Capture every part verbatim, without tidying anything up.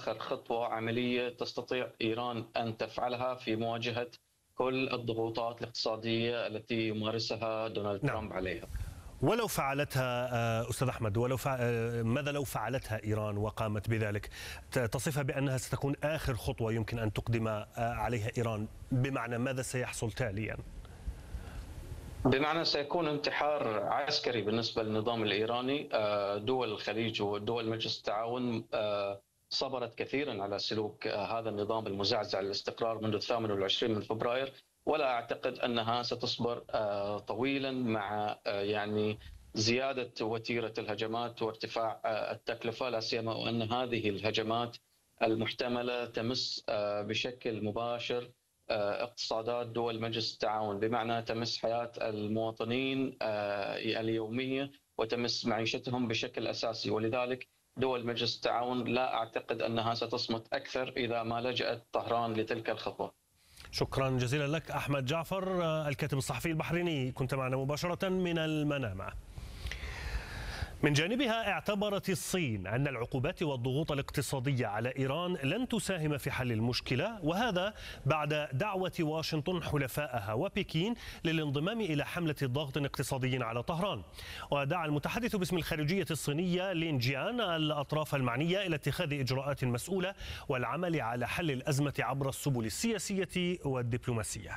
آخر خطوة عملية تستطيع إيران أن تفعلها في مواجهة كل الضغوطات الاقتصادية التي يمارسها دونالد نعم. ترامب عليها. ولو فعلتها أستاذ أحمد، ولو فع... ماذا لو فعلتها إيران وقامت بذلك؟ تصفها بأنها ستكون آخر خطوة يمكن أن تقدم عليها إيران، بمعنى ماذا سيحصل تاليا؟ بمعنى سيكون انتحار عسكري بالنسبة للنظام الإيراني. دول الخليج ودول مجلس التعاون صبرت كثيرا على سلوك هذا النظام المزعزع للاستقرار منذ الثامن والعشرين من فبراير، ولا أعتقد أنها ستصبر طويلا مع يعني زيادة وتيرة الهجمات وارتفاع التكلفة، لا سيما وأن هذه الهجمات المحتملة تمس بشكل مباشر اقتصادات دول مجلس التعاون، بمعنى تمس حياة المواطنين اليومية وتمس معيشتهم بشكل أساسي. ولذلك دول مجلس التعاون لا أعتقد أنها ستصمت أكثر إذا ما لجأت طهران لتلك الخطوة. شكرا جزيلا لك أحمد جعفر، الكاتب الصحفي البحريني، كنت معنا مباشرة من المنامة. من جانبها اعتبرت الصين أن العقوبات والضغوط الاقتصادية على إيران لن تساهم في حل المشكلة، وهذا بعد دعوة واشنطن حلفائها وبكين للانضمام إلى حملة ضغط اقتصادي على طهران. ودعا المتحدث باسم الخارجية الصينية لين جيان الأطراف المعنية إلى اتخاذ إجراءات مسؤولة والعمل على حل الأزمة عبر السبل السياسية والدبلوماسية.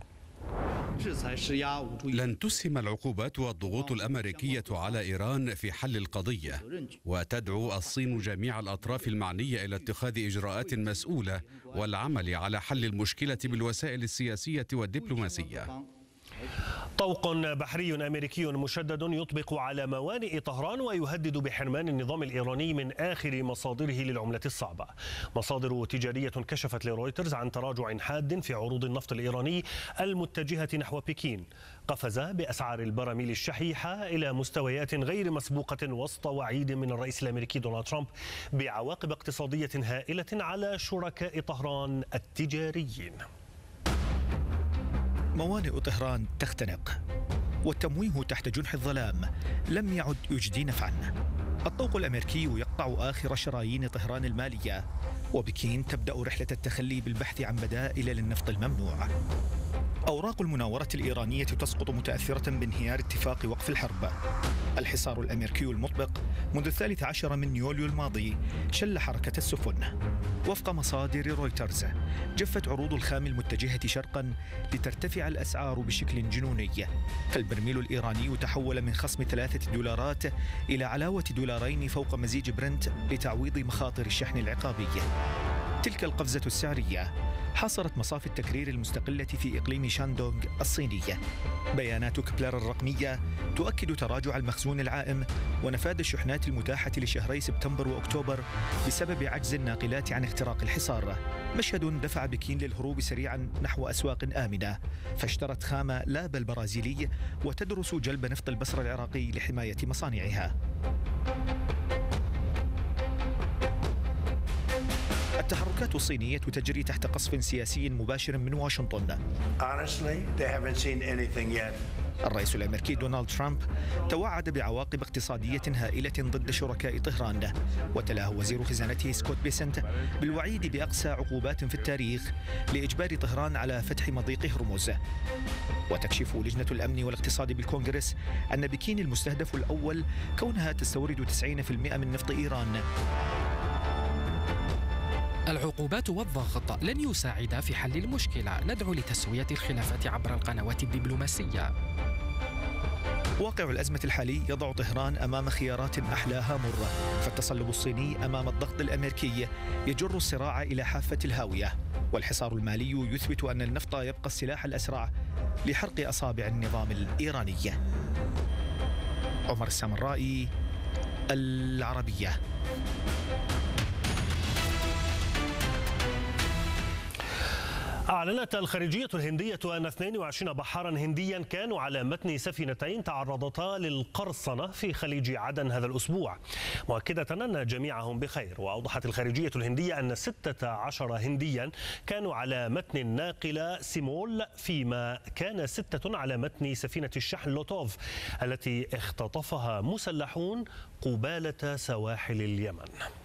لن تسهم العقوبات والضغوط الأمريكية على إيران في حل القضية، وتدعو الصين جميع الأطراف المعنية إلى اتخاذ إجراءات مسؤولة والعمل على حل المشكلة بالوسائل السياسية والدبلوماسية. طوق بحري أمريكي مشدد يطبق على موانئ طهران ويهدد بحرمان النظام الإيراني من آخر مصادره للعملة الصعبة. مصادر تجارية كشفت لرويترز عن تراجع حاد في عروض النفط الإيراني المتجهة نحو بكين، قفز بأسعار البراميل الشحيحة إلى مستويات غير مسبوقة وسط وعيد من الرئيس الأمريكي دونالد ترامب بعواقب اقتصادية هائلة على شركاء طهران التجاريين. موانئ طهران تختنق، والتمويه تحت جنح الظلام لم يعد يجدي نفعا. الطوق الأمريكي يقطع آخر شرايين طهران المالية، وبكين تبدأ رحلة التخلي بالبحث عن بدائل للنفط الممنوع. أوراق المناورة الإيرانية تسقط متأثرة بانهيار اتفاق وقف الحرب. الحصار الأمريكي المطبق منذ الثالث عشر من يوليو الماضي شل حركة السفن. وفق مصادر رويترز، جفت عروض الخام المتجهة شرقا لترتفع الأسعار بشكل جنوني، فالبرميل الإيراني تحول من خصم ثلاثة دولارات إلى علاوة دولارين فوق مزيج برنت لتعويض مخاطر الشحن العقابي. تلك القفزة السعرية حاصرت مصافي التكرير المستقلة في إقليم شاندونغ الصينية. بيانات كبلر الرقمية تؤكد تراجع المخزون العائم ونفاذ الشحنات المتاحة لشهري سبتمبر وأكتوبر بسبب عجز الناقلات عن اختراق الحصار. مشهد دفع بكين للهروب سريعا نحو أسواق آمنة، فاشترت خام لاب البرازيلي وتدرس جلب نفط البصرة العراقي لحماية مصانعها. التحركات الصينية تجري تحت قصف سياسي مباشر من واشنطن. الرئيس الأمريكي دونالد ترامب توعد بعواقب اقتصادية هائلة ضد شركاء طهران، وتلاه وزير خزانته سكوت بيسنت بالوعيد بأقسى عقوبات في التاريخ لإجبار طهران على فتح مضيق هرمز. وتكشف لجنة الأمن والاقتصاد بالكونغرس أن بكين المستهدف الأول كونها تستورد تسعين بالمئة من نفط إيران. العقوبات والضغط لن يساعدا في حل المشكلة. ندعو لتسوية الخلافات عبر القنوات الدبلوماسية. واقع الأزمة الحالي يضع طهران أمام خيارات أحلاها مرة، فالتصلب الصيني أمام الضغط الأمريكي يجر الصراع إلى حافة الهاوية، والحصار المالي يثبت أن النفط يبقى السلاح الأسرع لحرق أصابع النظام الإيراني. عمر السامرائي، العربية. أعلنت الخارجية الهندية أن اثنين وعشرين بحارا هنديا كانوا على متن سفينتين تعرضتا للقرصنة في خليج عدن هذا الأسبوع، مؤكدة أن جميعهم بخير. وأوضحت الخارجية الهندية أن ستة عشر هنديا كانوا على متن الناقلة سيمول، فيما كان ستة على متن سفينة الشحن لوتوف التي اختطفها مسلحون قبالة سواحل اليمن.